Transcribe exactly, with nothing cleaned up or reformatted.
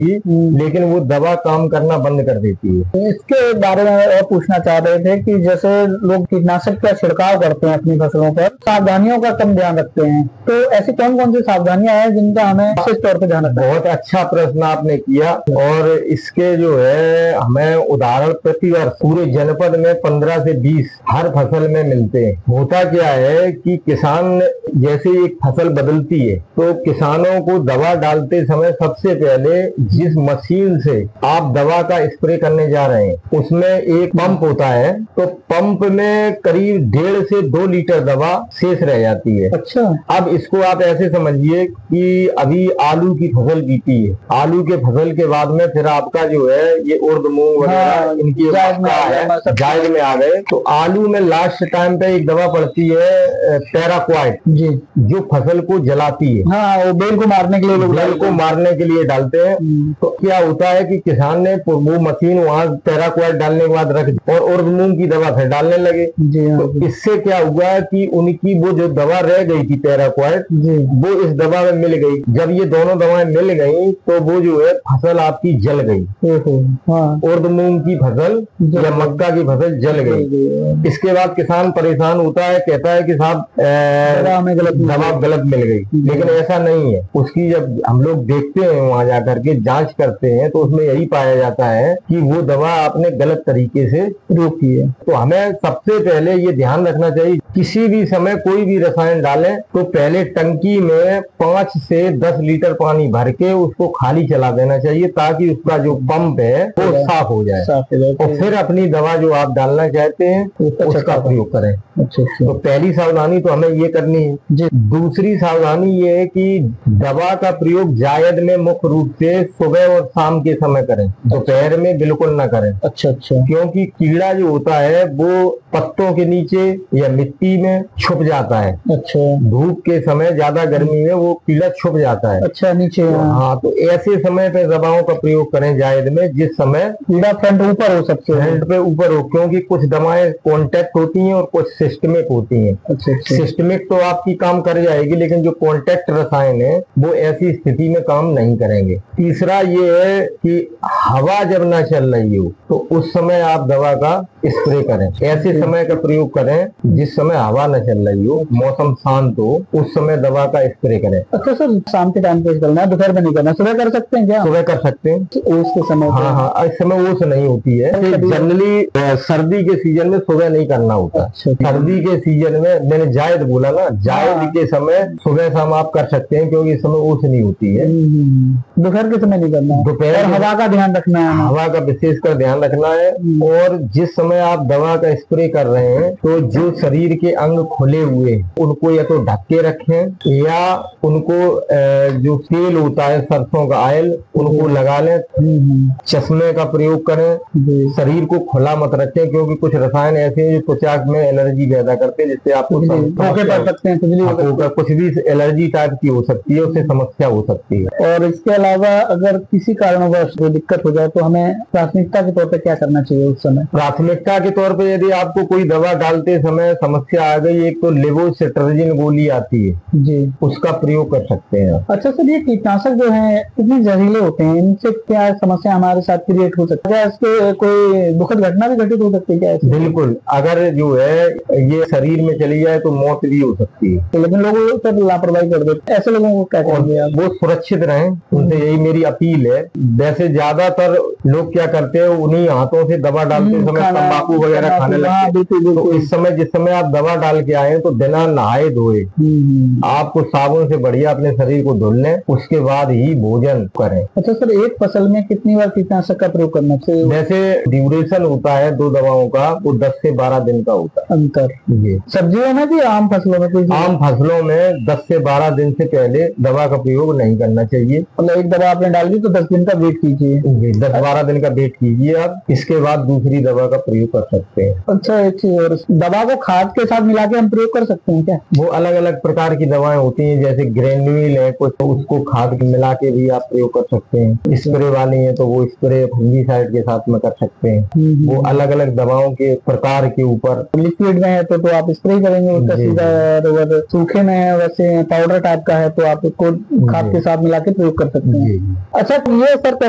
लेकिन वो दवा काम करना बंद कर देती है। इसके बारे में और पूछना चाह रहे थे कि जैसे लोग कीटनाशक का छिड़काव करते हैं अपनी फसलों पर, सावधानियों का कम ध्यान रखते हैं, तो ऐसी कौन कौन सी सावधानियां हैं जिनका हमें विशेष तौर पर ध्यान रखना है? बहुत अच्छा प्रश्न आपने किया, और इसके जो है हमें उदाहरण प्रतिवर्ष पूरे जनपद में पंद्रह से बीस हर फसल में मिलते हैं। होता क्या है कि किसान जैसे एक फसल बदलती है तो किसानों को दवा डालते समय सबसे पहले जिस मशीन से आप दवा का स्प्रे करने जा रहे हैं उसमें एक पंप होता है, तो पंप में करीब डेढ़ से दो लीटर दवा शेष रह जाती है। अच्छा। अब इसको आप ऐसे समझिए कि अभी आलू की फसल बीती है, आलू के फसल के बाद में फिर आपका जो है ये उर्द मूंग वगैरह हाँ, इनकी है जायद में आ गए, तो आलू में लास्ट टाइम पे एक दवा पड़ती है पैराक्वाइट जी, जो फसल को जलाती है। हाँ, वो बेल को मारने के लिए लोग बेल को मारने के लिए डालते हैं। तो क्या होता है कि किसान ने वो मशीन वहां पैराक्वाइट डालने के बाद रख दी और उर्द मूंग की दवा फिर डालने लगे जी। हाँ, तो इससे क्या हुआ कि उनकी वो जो दवा रह गई थी पैराक्वाइट वो इस दवा में मिल गई। जब ये दोनों दवाएं मिल गई तो वो जो है फसल आपकी जल गई। हाँ, उर्द मूंग की फसल या मक्का की फसल जल गई। इसके बाद किसान परेशान होता है, कहता है कि साहब दवा गलत मिल गई, लेकिन ऐसा नहीं है। उसकी जब हम लोग देखते हैं वहां जाकर के जांच करते हैं तो उसमें यही पाया जाता है कि वो दवा आपने गलत तरीके से प्रयोग की है। तो हमें सबसे पहले ये ध्यान रखना चाहिए किसी भी समय कोई भी रसायन डालें तो पहले टंकी में पांच से दस लीटर पानी भर के उसको खाली चला देना चाहिए ताकि उसका जो पंप है वो साफ हो जाए, और फिर अपनी दवा जो आप डालना चाहते हैं उसका प्रयोग करें। तो पहली सावधानी तो हमें ये करनी है। दूसरी सावधानी ये है कि दवा का प्रयोग जायद में मुख्य रूप से सुबह और शाम के समय करें, दोपहर में बिल्कुल ना करें। अच्छा अच्छा। क्योंकि कीड़ा जो होता है वो पत्तों के नीचे या मिट्टी में छुप जाता है। अच्छा। धूप के समय ज्यादा गर्मी में वो कीड़ा छुप जाता है। अच्छा, नीचे। हाँ, तो ऐसे समय पे दवाओं का प्रयोग करें जायद में जिस समय कीड़ा फ्रंट ऊपर हो सकते हैं, फ्रंट पे ऊपर हो, क्योंकि कुछ दवाएं कॉन्टेक्ट होती हैं और कुछ सिस्टमिक होती हैं। अच्छा अच्छा। सिस्टमिक तो आपकी काम कर जाएगी, लेकिन जो कॉन्टेक्ट रसायन है वो ऐसी स्थिति में काम नहीं करेंगे। तीसरा ये है कि हवा जब ना चल रही हो तो उस समय आप दवा का स्प्रे करें। ऐसे समय का प्रयोग करें जिस समय हवा न चल रही हो, मौसम शांत हो, उस समय दवा का स्प्रे करें। अच्छा सर, शाम के टाइम पे करना है, दोपहर में नहीं करना? सुबह कर सकते हैं क्या? सुबह कर सकते हैं, ओस के समय। हाँ हाँ, इस समय ओस नहीं होती है। जनरली सर्दी के सीजन में सुबह नहीं करना होता। सर्दी के सीजन में मैंने जायद बोला ना, जायद के समय सुबह शाम आप कर सकते हैं क्योंकि इस समय ओस नहीं होती है। दोपहर के समय नहीं करना। दोपहर हवा का ध्यान रखना है, हवा का विशेष कर ध्यान रखना है। और जिस समय आप दवा का स्प्रे कर रहे हैं तो जो शरीर के अंग खुले हुए उनको या तो ढक के रखें या उनको जो तेल होता है सरसों का ऑयल उनको लगा लें। चश्मे का प्रयोग करें, शरीर को खुला मत रखें क्योंकि कुछ रसायन ऐसे हैं जो त्वचा में एलर्जी पैदा करते हैं जिससे आपको कुछ भी एलर्जी टाइप की हो सकती है, उससे समस्या हो सकती है। और इसके अलावा अगर किसी कारणवश कोई दिक्कत हो जाए तो हमें प्राथमिकता के तौर पर क्या करना चाहिए उस समय? प्राथमिकता के तौर पे यदि आपको कोई दवा डालते समय समस्या आ गई, एक तो लेवोसिट्राजिन गोली आती है जी, उसका प्रयोग कर सकते हैं। अच्छा सर, ये कीटनाशक जो है इतने जहरीले होते हैं, इनसे क्या समस्या हमारे साथ क्रिएट हो सकती है? इसके कोई दुखद घटना भी घटित हो सकती है क्या? बिल्कुल, अगर जो है ये शरीर में चली जाए तो मौत भी हो सकती है। तो लेकिन लोग सर लापरवाही कर देते हैं, ऐसे लोगों को क्या करेंगे आप? वो सुरक्षित रहें, उनसे यही मेरी अपील है। वैसे ज्यादातर लोग क्या करते हैं, उन्हीं हाथों से दवा डालते समय तंबाकू वगैरह खाने लगते हैं। तो इस समय जिस समय आप दवा डाल के आए तो बिना नहाए धोए आपको साबुन से बढ़िया अपने शरीर को धुल लें, उसके बाद ही भोजन करें। अच्छा सर, एक फसल में कितनी बार कीटनाशक का प्रयोग करना चाहिए? वैसे ड्यूरेशन होता है दो दवाओं का, वो दस से बारह दिन का होता है अंतर। जी, सब्जियों में भी आम फसलों में कोई? आम फसलों में दस से बारह दिन से पहले दवा का प्रयोग नहीं करना चाहिए। मतलब एक दवा आपने डाल दी तो दस दिन का वेट कीजिए। जी, दस बारह दिन का वेट कीजिए आप, इसके बाद दूसरी दवा का प्रयोग कर सकते हैं। अच्छा, एक चीज और, दवा को खाद के साथ मिला के हम प्रयोग कर सकते हैं क्या? वो अलग अलग प्रकार की दवाएं होती हैं, जैसे ग्रेन्यूल है कुछ, तो उसको खाद मिला के भी आप प्रयोग कर सकते हैं। स्प्रे वाली है तो वो स्प्रे फंगीसाइड के साथ में कर सकते हैं। वो अलग अलग दवाओं के प्रकार के ऊपर। लिक्विड में है तो, तो आप स्प्रे करेंगे उसका सीधा, अगर सूखे में है वैसे पाउडर टाइप का है तो आप उसको खाद के साथ मिला के प्रयोग कर सकते हैं। अच्छा, ये सर